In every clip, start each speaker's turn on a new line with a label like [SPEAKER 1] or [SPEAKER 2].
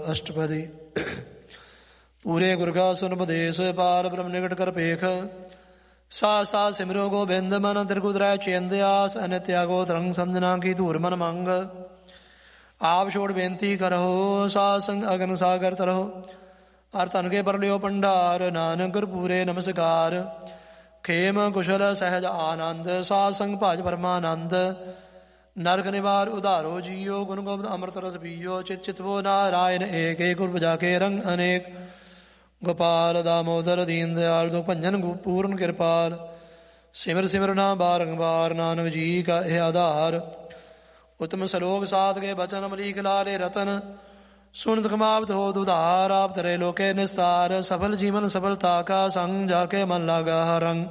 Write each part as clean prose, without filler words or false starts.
[SPEAKER 1] ਅਸ਼ਟਪਦੀ। ਪੂਰੇ ਗੁਰਗਾ ਸੁਨ ਉਪਦੇਸ਼ ਪਾਰ ਬ੍ਰਹਮ ਨਿਕਟ ਕਰ ਪੇਖ। ਸਾ ਸਾ ਸਿਮਰੋ ਗੋਬਿੰਦ ਮਨ ਤਿਰਗੁਦਰੈ ਚੇਂਦਿਆਸ। ਅਨਿ ਤਿਆਗੋ ਤਰੰਗ ਸੰਜਨਾ ਕੀ ਧੂਰ ਮਨ ਮੰਗ। ਆਪ ਛੋੜ ਬੇਨਤੀ ਕਰਹੁ ਸਾਧ ਸੰਗ ਅਗਨ ਸਾਗਰ ਤਰਹੁ। ਹਰ ਧਨ ਕੇ ਪਰ ਲਿਓ ਭੰਡਾਰ ਨਾਨਕ ਗੁਰ ਪੂਰੇ ਨਮਸਕਾਰ। ਖੇਮ ਕੁਸ਼ਲ ਸਹਿਜ ਆਨੰਦ ਸਾਧ ਸੰਗ ਭਜ ਪਰਮਾਨੰਦ। ਨਰਕ ਨਿਵਾਰ ਉਧਾਰੋ ਜੀਓ ਗੁਣ ਗੋਬਿੰਦ ਅੰਮ੍ਰਿਤ ਰਸ ਪੀਓ। ਚਿਤ ਚਿਤਵੋ ਨਾਰਾਇਣ ਏਕ ਏਕ ਗੁਰ ਬਜਾ ਕੇ ਰੰਗ ਅਨੇਕ। ਗੋਪਾਲ ਦਾਮੋਦਰ ਦੀਨ ਦਿਆਲ ਦੁਖ ਭੰਜਨ ਪੂਰਨ ਕਿਰਪਾਲ। ਸਿਮਰ ਸਿਮਰ ਨਾ ਬਾਰੰਬਾਰ ਨਾਨਕ ਜੀ ਕਾ ਇਹ ਆਧਾਰ। ਉਤਮ ਸਲੋਕ ਸਾਧ ਕੇ ਬਚਨ ਅਮਰੀਕ ਲਾਲੇ ਰਤਨ। ਸੁਣਤ ਕਮਾਵਤ ਹੋ ਦੁਧਾਰ ਆਪ ਤਰੇ ਲੋਕੇ ਨਿਸਤਾਰ। ਸਫਲ ਜੀਵਨ ਸਫਲਤਾ ਕਾ ਸੰਗ ਜਾ ਕੇ ਮਨ ਲਾਗਾ ਰੰਗ।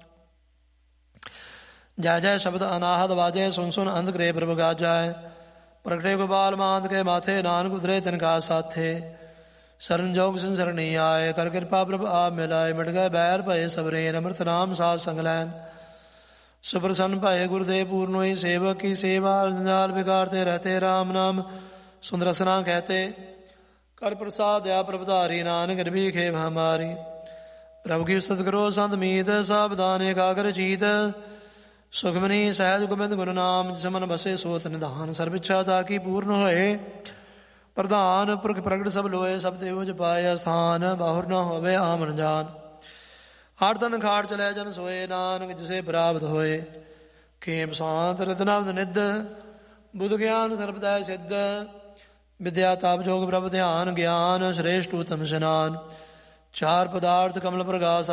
[SPEAKER 1] ਜੈ ਜੈ ਸ਼ਬਦ ਅਨਾਹਦ ਵਾਜੈ ਸੁਨ ਸੁਨ ਅੰਧ ਕਰੇ ਪ੍ਰਭ ਗਾਜੈ। ਪ੍ਰਗਟੇ ਗੋਪਾਲ ਮਾਂਦ ਕੇ ਮਾਥੇ ਨਾਨਕ ਉਤਰੇ ਤਿਨਕਾ ਸਾਥੇ। ਸਰਨ ਜੋਗ ਸਿਨ ਸਰਣੀ ਆਏ ਕਰ ਕਿਰਪਾ ਪ੍ਰਭ ਆਪ ਮਿਲਾਏ। ਮਿਟ ਗਏ ਬੈਰ ਭਏ ਸਬਰੇਨ ਅੰਮ੍ਰਿਤ ਨਾਮ ਸਾਧ ਸੰਗ ਲੈਨ। ਸੁਪ੍ਰਸੰਨ ਭਏ ਗੁਰਦੇਵ ਪੂਰਨ ਹੋਈ ਸੇਵਕ ਕੀ ਸੇਵਾ। ਜੰਜਾਲ ਬਿਗਾੜਤੇ ਰਹਤੇ ਰਾਮ ਨਾਮ ਸੁੰਦਰ ਰਸਨਾ ਕਹਤੇ। ਕਰ ਪ੍ਰਸਾਦ ਆ ਪ੍ਰਭ ਧਾਰੀ ਨਾਨਕ ਨਿਰਭੀ ਖੇਵ ਹਮਾਰੀ। ਪ੍ਰਭ ਕੀ ਉਸਤਤ ਕਰੋ ਸੰਤ ਮੀਤ ਸਾਵਧਾਨ ਏਕਾਗਰ ਚੀਤ। ਸੁਖਮਨੀ ਸਹਿਜ ਗੋਬਿੰਦ ਗੁਰੂ ਨਾਮ ਜਿਸ ਮਨ ਬਸੇ ਸੋਤ ਨਿਧਾਨ। ਸਰਬ ਇੱਛਾ ਤਾ ਕੀ ਪੂਰਨ ਹੋਏ ਪ੍ਰਧਾਨ। ਪੁਰਖ ਪ੍ਰਗਟ ਸਭ ਲੋਏ ਸਭ ਦੇਵ ਜਪਾਏ ਅਸਥਾਨ। ਬਾਹੁਰ ਨਾ ਹੋਵੇ ਆਮਨ ਜਾਨ। ਹਰ ਤਨ ਖਾੜ ਚਲੇ ਜਨ ਸੋਏ ਨਾਨਕ ਜਿਸੇ ਪ੍ਰਾਪਤ ਹੋਏ। ਖੇਮ ਸਾਂਤ ਰਤਨਾਵਦ ਨਿਧ ਬੁੱਧ ਗਿਆਨ ਸਰਬਦੈ ਸਿੱਧ। ਵਿਦਿਆ ਤਾਪ ਜੋਗ ਪ੍ਰਭ ਧਿਆਨ ਗਿਆਨ। ਸ੍ਰੇਸ਼ਟ ਉਤਮ ਇਸ਼ਨਾਨ। ਚਾਰ ਪਦਾਰਥ ਕਮਲ ਪ੍ਰਗਾਸ